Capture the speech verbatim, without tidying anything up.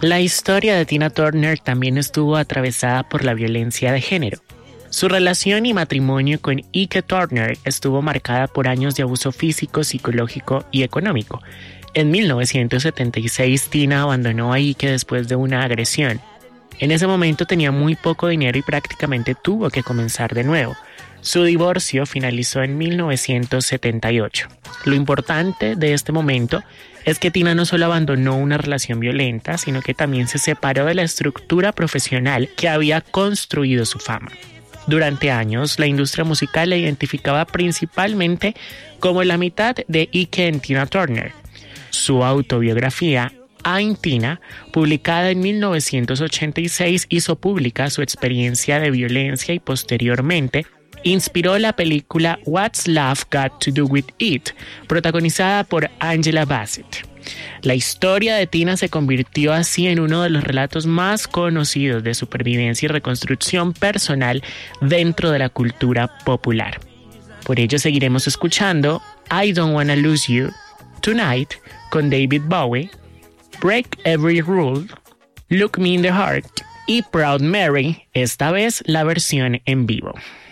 La historia de Tina Turner también estuvo atravesada por la violencia de género. Su relación y matrimonio con Ike Turner estuvo marcada por años de abuso físico, psicológico y económico. En mil novecientos setenta y seis, Tina abandonó a Ike después de una agresión. En ese momento tenía muy poco dinero y prácticamente tuvo que comenzar de nuevo. Su divorcio finalizó en mil novecientos setenta y ocho. Lo importante de este momento es que Tina no solo abandonó una relación violenta, sino que también se separó de la estructura profesional que había construido su fama. Durante años, la industria musical la identificaba principalmente como la mitad de Ike en Tina Turner. Su autobiografía, I'm Tina, publicada en mil novecientos ochenta y seis, hizo pública su experiencia de violencia y posteriormente inspiró la película What's Love Got to Do With It, protagonizada por Angela Bassett. La historia de Tina se convirtió así en uno de los relatos más conocidos de supervivencia y reconstrucción personal dentro de la cultura popular. Por ello seguiremos escuchando I Don't Wanna Lose You Tonight con David Bowie, Break Every Rule, Look Me in the Heart y Proud Mary, esta vez la versión en vivo.